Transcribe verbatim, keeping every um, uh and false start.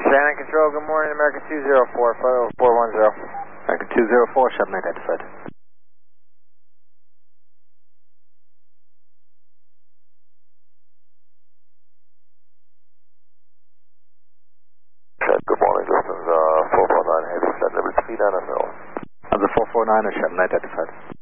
Shannon Control, good morning, American two zero four, four one zero. American two zero four, Shannon identified. Good morning, this is uh, four four nine, heavy flight level three nine zero. On the four four nine, Shannon identified.